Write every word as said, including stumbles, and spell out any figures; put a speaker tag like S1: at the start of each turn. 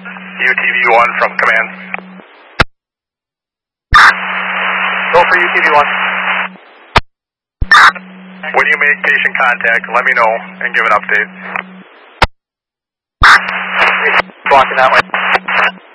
S1: U T V one from command.
S2: Go for U T V one.
S1: When you make patient contact, let me know and give an update.
S2: Blocking that way.